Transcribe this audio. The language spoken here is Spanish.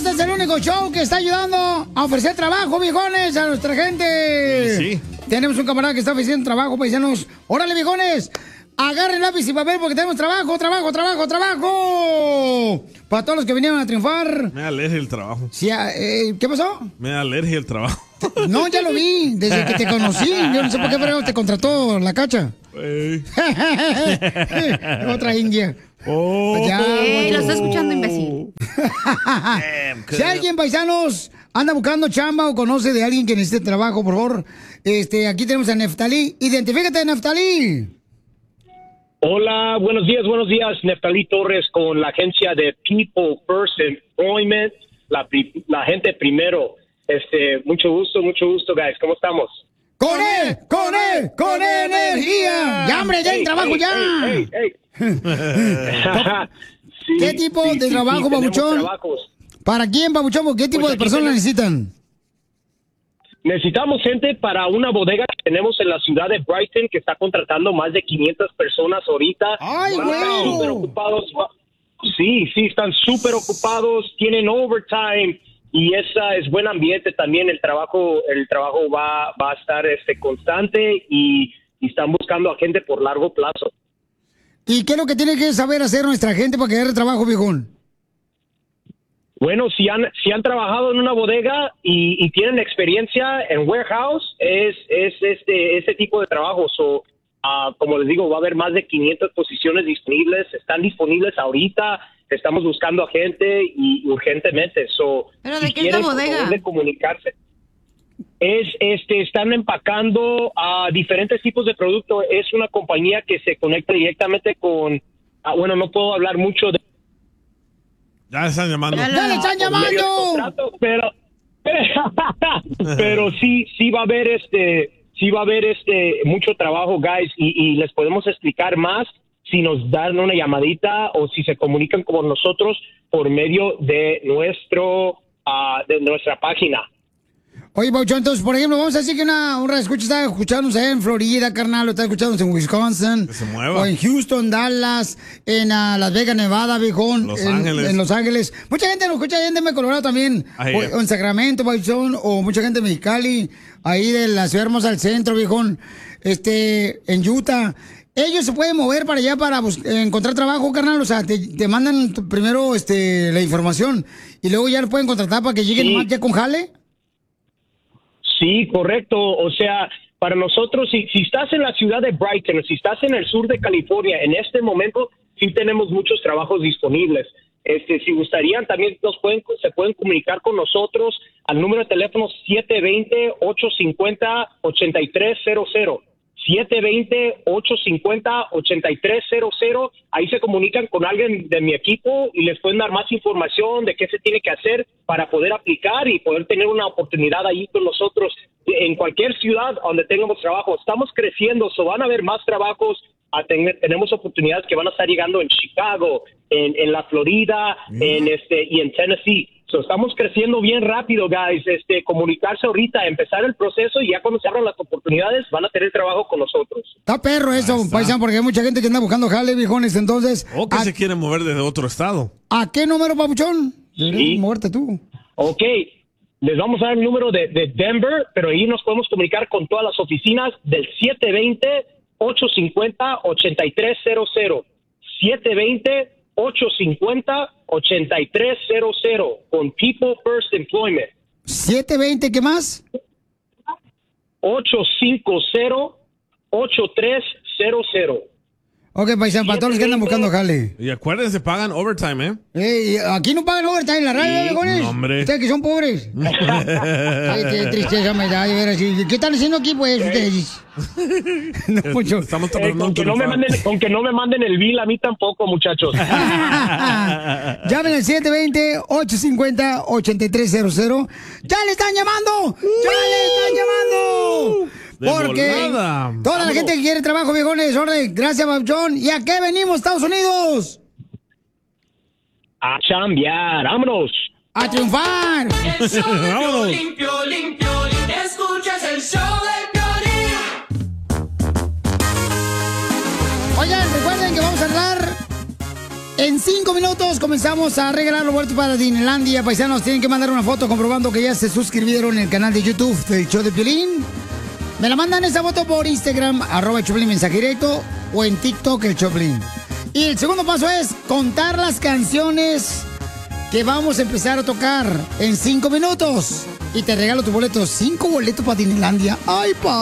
este es el único show que está ayudando a ofrecer trabajo, viejones, a nuestra gente. Sí. Tenemos un camarada que está ofreciendo trabajo, paisanos. ¡Órale, viejones! Agarren lápiz y papel porque tenemos trabajo. Para todos los que vinieron a triunfar. Me da alergia el trabajo. Sí, ¿qué pasó? Me da alergia el trabajo. No, ya lo vi, desde que te conocí. Yo no sé por qué, pero te contrató la cacha. Otra india. Ya, lo está escuchando, imbécil. Si alguien, paisanos, anda buscando chamba o conoce de alguien que necesite trabajo, por favor, aquí tenemos a Neftalí. Identifícate, Neftalí. Hola, buenos días, Neftalí Torres con la agencia de People First Employment, la gente primero. Mucho gusto, guys, ¿cómo estamos? ¡Con energía! ¡Ya, hombre, ya hay trabajo, ya! ¿Qué tipo de trabajo, babuchón? ¿Para quién, babuchón? ¿Qué tipo de personas necesitan? Necesitamos gente para una bodega que tenemos en la ciudad de Brighton que está contratando más de 500 personas ahorita. ¡Ay, güey! Súper ocupados. Sí, están súper ocupados, tienen overtime y esa es buen ambiente también. El trabajo va a estar constante y están buscando a gente por largo plazo. ¿Y qué es lo que tiene que saber hacer nuestra gente para que agarre trabajo, viejón? Bueno, si han trabajado en una bodega y tienen experiencia en warehouse, es este tipo de trabajo. Como les digo, va a haber más de 500 posiciones disponibles. Están disponibles ahorita. Estamos buscando a gente y urgentemente. ¿Pero de qué es la bodega? De comunicarse. Están empacando a diferentes tipos de productos. Es una compañía que se conecta directamente con. Bueno, no puedo hablar mucho de. Ya le están llamando. ¡Ya le están llamando! Pero sí va a haber mucho trabajo, guys, y les podemos explicar más si nos dan una llamadita o si se comunican con nosotros por medio de nuestra página. Oye, Pauchón, entonces, por ejemplo, vamos a decir que un radioescucha está escuchándonos allá en Florida, carnal, o está escuchándonos en Wisconsin. Que se mueva. O en Houston, Dallas, en Las Vegas, Nevada, viejón. En Los Ángeles. Mucha gente nos escucha allá en Denver, Colorado también. O en Sacramento, Pauchón, o mucha gente en Mexicali, ahí de la ciudad hermosa al centro, viejón. En Utah. Ellos se pueden mover para allá para encontrar trabajo, carnal. O sea, te mandan primero la información y luego ya lo pueden contratar para que lleguen más ya con jale. Sí, correcto. O sea, para nosotros, si estás en la ciudad de Brighton, si estás en el sur de California, en este momento sí tenemos muchos trabajos disponibles. Si gustarían, también se pueden comunicar con nosotros al número de teléfono 720-850-8300. 720-850-8300. Ahí se comunican con alguien de mi equipo y les pueden dar más información de qué se tiene que hacer para poder aplicar y poder tener una oportunidad ahí con nosotros en cualquier ciudad donde tengamos trabajo. Estamos creciendo, van a haber más trabajos. Tenemos oportunidades que van a estar llegando en Chicago, en la Florida, y en Tennessee. Estamos creciendo bien rápido, guys. Comunicarse ahorita, empezar el proceso y ya cuando se abran las oportunidades van a tener trabajo con nosotros. Está perro eso, paisano, porque hay mucha gente que anda buscando jale, viejones, entonces. O que se quiere mover desde otro estado. ¿A qué número, papuchón? Sí. Muerte tú. Ok. Les vamos a dar el número de Denver, pero ahí nos podemos comunicar con todas las oficinas del 720-850-8300. 720-850-8300 con People First Employment. 720, ¿qué más? 850-8300. Ok, paisano, para todos los que andan buscando jale. Y acuérdense, pagan overtime, Aquí no pagan overtime en la radio, viejones. No, hombre. Ustedes que son pobres. Ay, qué tristeza me da, de veras. ¿Qué están haciendo aquí, pues, ustedes? No, mucho. Estamos con que no me manden el bill, a mí tampoco, muchachos. Llamen al 720-850-8300. ¡Ya le están llamando! ¡Ya le están llamando! Porque toda la gente que quiere trabajo, viejones, orden. Gracias, John. ¿Y a qué venimos, Estados Unidos? A chambear, vámonos. A triunfar. El show de Piolín, Piolín, Piolín. Escuchas el show de Piolín. Oigan, recuerden que vamos a hablar En 5 minutos comenzamos a regalar los boletos para Disneylandia. Paisanos, tienen que mandar una foto comprobando que ya se suscribieron en el canal de YouTube del show de Piolín. Me la mandan esa foto por Instagram, @Choplin mensaje directo, o en TikTok el Choplin. Y el segundo paso es contar las canciones que vamos a empezar a tocar en 5 minutos. Y te regalo tu boleto, 5 boletos para Disneylandia. ¡Ay, pa!